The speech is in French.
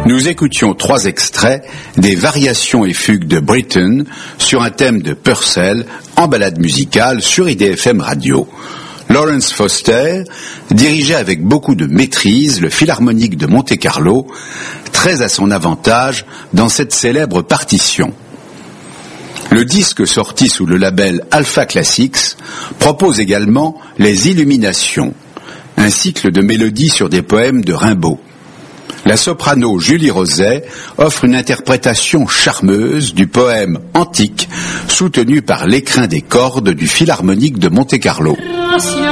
Nous écoutions 3 extraits des variations et fugues de Britten sur un thème de Purcell en balade musicale sur IDFM Radio. Lawrence Foster dirigeait avec beaucoup de maîtrise le Philharmonique de Monte-Carlo, très à son avantage dans cette célèbre partition. Le disque sorti sous le label Alpha Classics propose également Les Illuminations, un cycle de mélodies sur des poèmes de Rimbaud. La soprano Julie Roset offre une interprétation charmeuse du poème antique soutenu par l'écrin des cordes du Philharmonique de Monte-Carlo.